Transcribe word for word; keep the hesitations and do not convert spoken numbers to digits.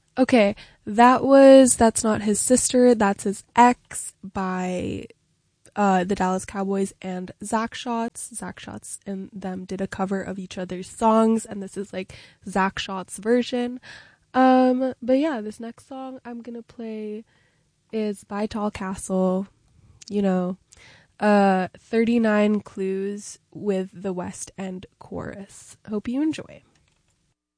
Okay, that was That's Not His Sister, That's His Ex by uh, the Dallas Cowboys and Zach Shots. Zach Shots and them did a cover of each other's songs, and this is like Zach Shots' version. Um, but yeah, this next song I'm gonna play is by Tall Castle, you know, uh, thirty-nine Clues with the West End Chorus. Hope you enjoy.